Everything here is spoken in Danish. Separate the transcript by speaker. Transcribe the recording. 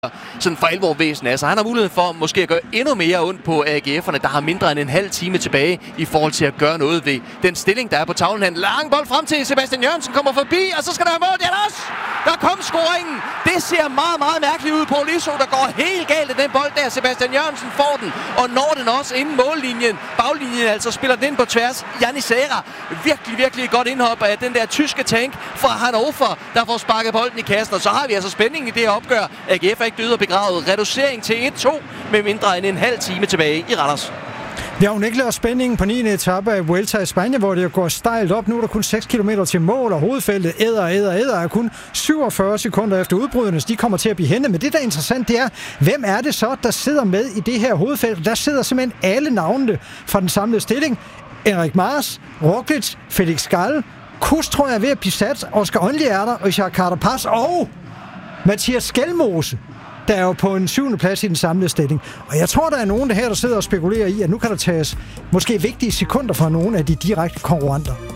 Speaker 1: sådan for alvor væsen af. Så han har mulighed for måske at gøre endnu mere ondt på AGF'erne, der har mindre end en halv time tilbage i forhold til at gøre noget ved den stilling, der er på tavlen. Han lang bold frem til Sebastian Jørgensen, kommer forbi, og så skal der være mål. Der kom scoringen. Det ser meget, meget mærkeligt ud på Liso, der går helt galt af den bold der. Sebastian Jørgensen får den, og når den også inden mållinjen. Baglinjen altså spiller den ind på tværs. Janni Serra, virkelig godt indhop af den der tyske tank fra Hannover, der får sparket bolden i kassen. Og så har vi altså spændingen i det her opgør. AGF er ikke død og begravet. Reducering til 1-2 med mindre end en halv time tilbage i Randers.
Speaker 2: Det er unægteligt også spændingen på 9. etape af Vuelta i Spanien, hvor det går stejlt op. Nu er der kun 6 km til mål, og hovedfeltet æder er kun 47 sekunder efter udbryderne. De kommer til at blive hentet. Men det, der er interessant, det er, hvem er det så, der sidder med i det her hovedfelt? Der sidder simpelthen alle navnene fra den samlede stilling. Enric Mas, Roglic, Felix Gall, Kuss tror jeg er ved at blive sat, Oscar Onli er der, Richard Carapaz og Mathias Skelmose, der er jo på en 7. plads i den samlede stilling. Og jeg tror, der er nogen der sidder og spekulerer i, at nu kan der tages måske vigtige sekunder fra nogle af de direkte konkurrenter.